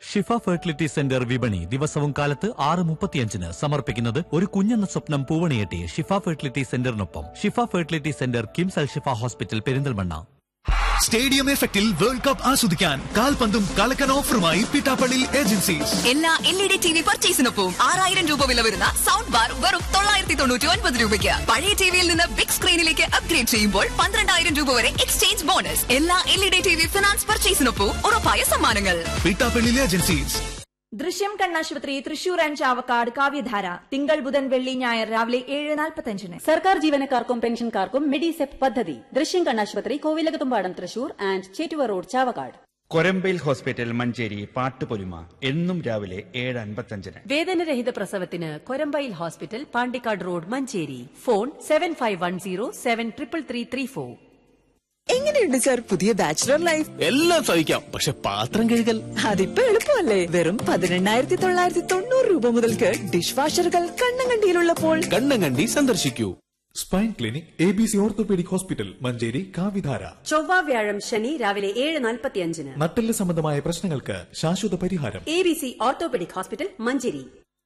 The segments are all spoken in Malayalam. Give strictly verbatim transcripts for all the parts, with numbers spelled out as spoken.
ഷിഫ ഫെർട്ടിലിറ്റി സെന്റർ വിപണി ദിവസവും കാലത്ത് ആറ് മുപ്പത്തിയഞ്ചിന് സമർപ്പിക്കുന്നത് ഒരു കുഞ്ഞെന്ന സ്വപ്നം പൂവണിയെട്ടി ഷിഫ ഫെർട്ടിലിറ്റി സെന്ററിനൊപ്പം. ഷിഫ ഫെർട്ടിലിറ്റി സെന്റർ കിംസ് അൽ ഷിഫ ഹോസ്പിറ്റൽ പെരിന്തൽമണ്ണ. സ്റ്റേഡിയം എഫക്റ്റിൽ വേൾഡ് കപ്പ് ആസ്വദിക്കാൻ കാൽപന്തും കളക്കൻ ഓഫറുമായി പിട്ടാപ്പള്ളി ഏജൻസീസ്. എല്ലാ L E D T V പർച്ചേസിനൊപ്പം ആറായിരം രൂപ വില വരുന്ന സൗണ്ട് ബാർ വെറും തൊള്ളായിരത്തി തൊണ്ണൂറ്റി ഒൻപത് രൂപയ്ക്ക്. പഴയ ടിവിയിൽ നിന്ന് ബിഗ് സ്ക്രീനിലേക്ക് അപ്ഗ്രേഡ് ചെയ്യുമ്പോൾ പന്ത്രണ്ടായിരം രൂപ വരെ എക്സ്ചേഞ്ച് ബോണസ്. എല്ലാ L E D T V finance പർച്ചേസിനൊപ്പം ഉറപ്പായ സമ്മാനങ്ങൾ. പിട്ടാപ്പള്ളി ഏജൻസീസ്. ദൃശ്യം കണ്ണാശുപത്രി തൃശൂർ ആൻഡ് ചാവക്കാട് കാവ്യധാര തിങ്കൾ ബുധൻ വെള്ളി ഞായർ രാവിലെ ഏഴ് നാൽപ്പത്തഞ്ചിന്. സർക്കാർ ജീവനക്കാർക്കും പെൻഷൻകാർക്കും മെഡിസെപ്പ് പദ്ധതി. ദൃശ്യം കണ്ണാശുപത്രി Kovilakathumpadam Thrissur and Chettuva road Chavakkad. Korambayil hospital Manjeri Pattupolima എന്നും രാവിലെ ഏഴ് അൻപത്തഞ്ചിന്. വേദനരഹിത പ്രസവത്തിന് Korambayil hospital Pandikkad road Manjeri. Phone seven five one zero seven triple three three four. എങ്ങനെയുണ്ട് സാർ പുതിയ ബാച്ചിലർ ലൈഫ്? എല്ലാം സഹിക്കാം, പക്ഷെ പാത്രം കഴുകൽ അതിപ്പോ എളുപ്പമല്ലേ. വെറും പതിനെണ്ണായിരത്തി തൊള്ളായിരത്തി തൊണ്ണൂറ് രൂപ മുതൽക്ക് ഡിഷ് വാഷറുകൾ കണ്ണങ്കണ്ടിയിലുള്ളപ്പോൾ കണ്ണങ്കണ്ടി സന്ദർശിക്കൂ. Spine clinic A B C orthopaedic hospital Manjeri കാവിധാര. ചൊവ്വ വ്യാഴം ശനി രാവിലെ ഏഴ് നാൽപ്പത്തിയഞ്ചിന്. നട്ടെല്ല് സംബന്ധമായ പ്രശ്നങ്ങൾക്ക് ശാശ്വത പരിഹാരം. A B C orthopaedic hospital Manjeri.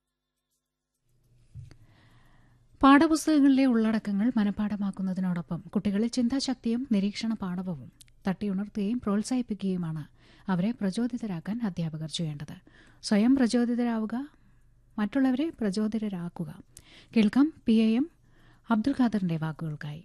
പാഠപുസ്തകങ്ങളിലെ ഉള്ളടക്കങ്ങൾ മനഃപ്പാഠമാക്കുന്നതിനോടൊപ്പം കുട്ടികളിൽ ചിന്താശക്തിയും നിരീക്ഷണ പാഠവും തട്ടിയുണർത്തുകയും പ്രോത്സാഹിപ്പിക്കുകയുമാണ് അവരെ പ്രചോദിതരാക്കാൻ അധ്യാപകർ ചെയ്യേണ്ടത്. സ്വയം പ്രചോദിതരാവുക, മറ്റുള്ളവരെ പ്രചോദിതരാക്കുക. കേൾക്കാം പി എ എം അബ്ദുൽ ഖാദറിന്റെ വാക്കുകൾക്കായി.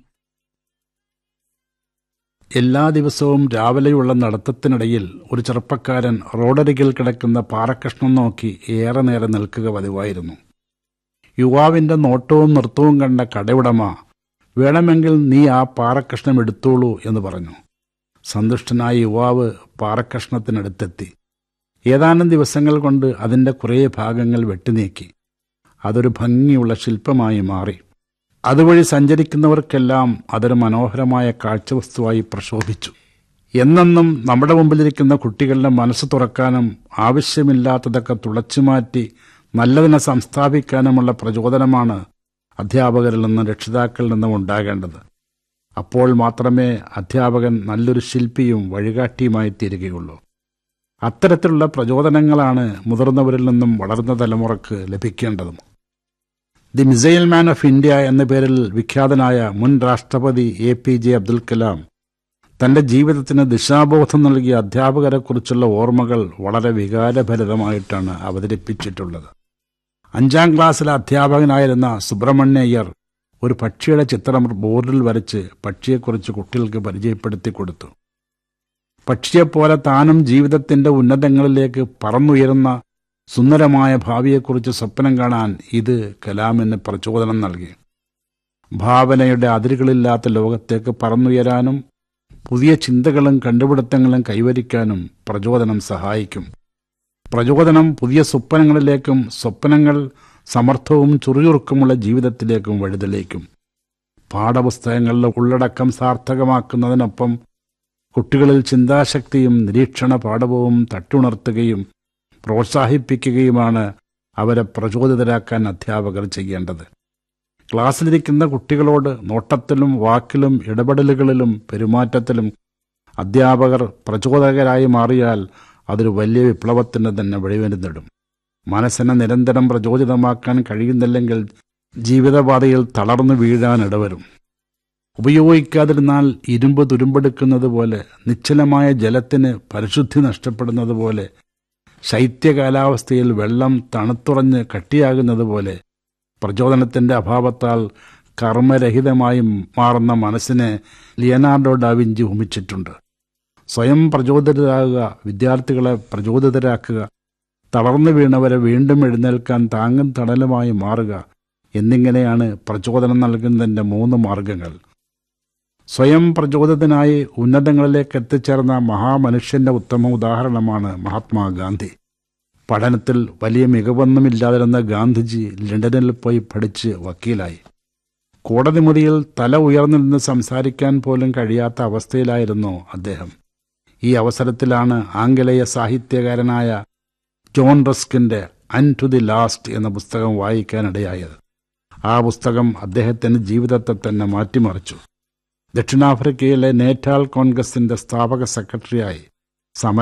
എല്ലാ ദിവസവും രാവിലെയുള്ള നടത്തത്തിനിടയിൽ ഒരു ചെറുപ്പക്കാരൻ റോഡരികിൽ കിടക്കുന്ന പാറക്കഷ്ണം നോക്കി ഏറെ നേരം നിൽക്കുക പതിവായിരുന്നു. യുവാവിന്റെ നോട്ടവും നൃത്തവും കണ്ട കടയുടമ, വേണമെങ്കിൽ നീ ആ പാറക്കഷ്ണം എടുത്തോളൂ എന്ന് പറഞ്ഞു. സന്തുഷ്ടനായ യുവാവ് പാറക്കഷ്ണത്തിനടുത്തെത്തി. ഏതാനും ദിവസങ്ങൾ കൊണ്ട് അതിന്റെ കുറേ ഭാഗങ്ങൾ വെട്ടിനീക്കി. അതൊരു ഭംഗിയുള്ള ശില്പമായി മാറി. അതുവഴി സഞ്ചരിക്കുന്നവർക്കെല്ലാം അതൊരു മനോഹരമായ കാഴ്ചവസ്തുവായി പ്രശോഭിച്ചു. എന്നെന്നും നമ്മുടെ മുമ്പിലിരിക്കുന്ന കുട്ടികളുടെ മനസ്സ് തുറക്കാനും ആവശ്യമില്ലാത്തതൊക്കെ തുളച്ചുമാറ്റി നല്ലതിനെ സംസ്ഥാപിക്കാനുമുള്ള പ്രചോദനമാണ് അധ്യാപകരിൽ നിന്നും രക്ഷിതാക്കളിൽ നിന്നും ഉണ്ടാകേണ്ടത്. അപ്പോൾ മാത്രമേ അധ്യാപകൻ നല്ലൊരു ശില്പിയും വഴികാട്ടിയുമായി തീരുകയുള്ളൂ. അത്തരത്തിലുള്ള പ്രചോദനങ്ങളാണ് മുതിർന്നവരിൽ നിന്നും വളർന്ന തലമുറക്ക് ലഭിക്കേണ്ടതും. The missile man of India എന്ന പേരിൽ വിഖ്യാതനായ മുൻ രാഷ്ട്രപതി A P J Abdul Kalam തന്റെ ജീവിതത്തിന് ദിശാബോധം നൽകിയ അധ്യാപകരെക്കുറിച്ചുള്ള ഓർമ്മകൾ വളരെ വികാരഭരിതമായിട്ടാണ് അവതരിപ്പിച്ചിട്ടുള്ളത്. അഞ്ചാം ക്ലാസ്സിലെ അധ്യാപകനായിരുന്ന സുബ്രഹ്മണ്യയ്യർ ഒരു പക്ഷിയുടെ ചിത്രം ബോർഡിൽ വരച്ച് പക്ഷിയെക്കുറിച്ച് കുട്ടികൾക്ക് പരിചയപ്പെടുത്തി കൊടുത്തു. പക്ഷിയെപ്പോലെ താനും ജീവിതത്തിന്റെ ഉന്നതങ്ങളിലേക്ക് പറന്നുയരുന്ന സുന്ദരമായ ഭാവിയെക്കുറിച്ച് സ്വപ്നം കാണാൻ ഇത് കലാമിന് പ്രചോദനം നൽകി. ഭാവനയുടെ അതിരുകളില്ലാത്ത ലോകത്തേക്ക് പറന്നുയരാനും പുതിയ ചിന്തകളും കണ്ടുപിടുത്തങ്ങളും കൈവരിക്കാനും പ്രചോദനം സഹായിക്കും. പ്രചോദനം പുതിയ സ്വപ്നങ്ങളിലേക്കും സ്വപ്നങ്ങൾ സമർത്ഥവും ചുറുചുറുക്കുമുള്ള ജീവിതത്തിലേക്കും വഴിതെളിക്കും. പാഠപുസ്തകങ്ങളിലെ ഉള്ളടക്കം സാർത്ഥകമാക്കുന്നതിനൊപ്പം കുട്ടികളിൽ ചിന്താശക്തിയും നിരീക്ഷണ പാഠവും തട്ടുണർത്തുകയും പ്രോത്സാഹിപ്പിക്കുകയുമാണ് അവരെ പ്രചോദിതരാക്കാൻ അധ്യാപകർ ചെയ്യേണ്ടത്. ക്ലാസ്സിലിരിക്കുന്ന കുട്ടികളോട് നോട്ടത്തിലും വാക്കിലും ഇടപെടലുകളിലും പെരുമാറ്റത്തിലും അധ്യാപകർ പ്രചോദകരായി മാറിയാൽ അതൊരു വലിയ വിപ്ലവത്തിന് തന്നെ വഴിവരുന്നിടും. മനസ്സിനെ നിരന്തരം പ്രചോദിതമാക്കാൻ കഴിയുന്നില്ലെങ്കിൽ ജീവിതപാതയിൽ തളർന്നു വീഴാൻ ഇടവരും. ഉപയോഗിക്കാതിരുന്നാൽ ഇരുമ്പ് തുരുമ്പെടുക്കുന്നത് പോലെ, നിശ്ചലമായ ജലത്തിന് പരിശുദ്ധി നഷ്ടപ്പെടുന്നത് പോലെ, ശൈത്യകാലാവസ്ഥയിൽ വെള്ളം തണുത്തുറഞ്ഞ് കട്ടിയാകുന്നത് പോലെ പ്രചോദനത്തിന്റെ അഭാവത്താൽ കർമ്മരഹിതമായി മാറുന്ന മനസ്സിനെ ലിയനാർഡോ ഡാവിഞ്ചി ഉപമിച്ചിട്ടുണ്ട്. സ്വയം പ്രചോദിതരാകുക, വിദ്യാർത്ഥികളെ പ്രചോദിതരാക്കുക, തളർന്നു വീണവരെ വീണ്ടും എഴുന്നേൽക്കാൻ താങ്ങും തണലുമായി മാറുക എന്നിങ്ങനെയാണ് പ്രചോദനം നൽകുന്നതിൻ്റെ മൂന്ന് മാർഗങ്ങൾ. സ്വയം പ്രചോദിതനായി ഉന്നതങ്ങളിലേക്ക് എത്തിച്ചേർന്ന മഹാമനുഷ്യന്റെ ഉത്തമ ഉദാഹരണമാണ് മഹാത്മാഗാന്ധി. പഠനത്തിൽ വലിയ മികവൊന്നുമില്ലാതിരുന്ന ഗാന്ധിജി ലണ്ടനിൽ പോയി പഠിച്ച് വക്കീലായി. കോടതി മുറിയിൽ തല ഉയർന്നിരുന്ന് സംസാരിക്കാൻ പോലും കഴിയാത്ത അവസ്ഥയിലായിരുന്നു അദ്ദേഹം. ഈ അവസരത്തിലാണ് ആംഗലേയ സാഹിത്യകാരനായ ജോൺ റസ്കിന്റെ അൻ ടു ദി ലാസ്റ്റ് എന്ന പുസ്തകം വായിക്കാനിടയായത്. ആ പുസ്തകം അദ്ദേഹത്തിന്റെ ജീവിതത്തെ തന്നെ മാറ്റിമറിച്ചു. ദക്ഷിണാഫ്രിക്കയിലെ നേറ്റാൽ കോൺഗ്രസിന്റെ സ്ഥാപക സെക്രട്ടറിയായി സമര